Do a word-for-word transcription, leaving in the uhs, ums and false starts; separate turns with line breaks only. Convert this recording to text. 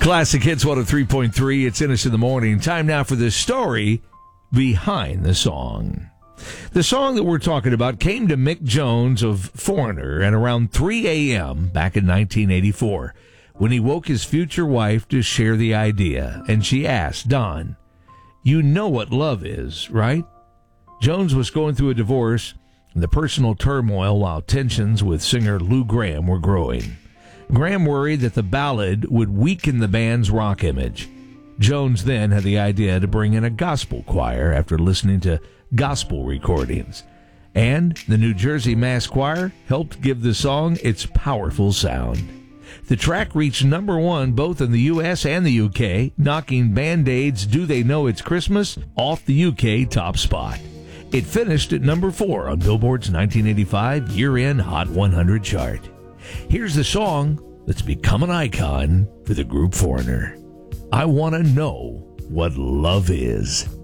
Classic Hits one oh three point three. It's Innis in the Morning. Time now for the story behind the song. The song that we're talking about came to Mick Jones of Foreigner at around three a.m. back in nineteen eighty-four when he woke his future wife to share the idea. And she asked, Don, you know what love is, right? Jones was going through a divorce and the personal turmoil while tensions with singer Lou Gramm were growing. Graham worried that the ballad would weaken the band's rock image. Jones then had the idea to bring in a gospel choir after listening to gospel recordings. And the New Jersey Mass Choir helped give the song its powerful sound. The track reached number one both in the U S and the U K, knocking Band-Aid's Do They Know It's Christmas off the U K top spot. It finished at number four on Billboard's nineteen eighty-five year-end Hot one hundred chart. Here's the song that's become an icon for the group Foreigner. I Want to Know What Love Is.